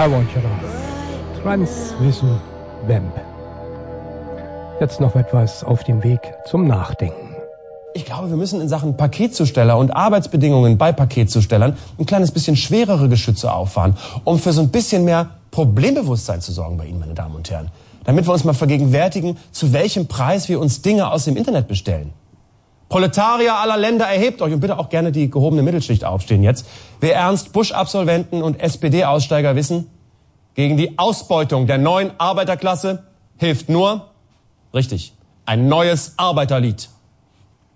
I want you to Transvision Vamp. Jetzt noch etwas auf dem Weg zum Nachdenken. Ich glaube, wir müssen in Sachen Paketzusteller und Arbeitsbedingungen bei Paketzustellern ein kleines bisschen schwerere Geschütze auffahren, um für so ein bisschen mehr Problembewusstsein zu sorgen bei Ihnen, meine Damen und Herren. Damit wir uns mal vergegenwärtigen, zu welchem Preis wir uns Dinge aus dem Internet bestellen. Proletarier aller Länder, erhebt euch und bitte auch gerne die gehobene Mittelschicht aufstehen jetzt. Wir Ernst-Busch-Absolventen und SPD-Aussteiger wissen, gegen die Ausbeutung der neuen Arbeiterklasse hilft nur, richtig, ein neues Arbeiterlied.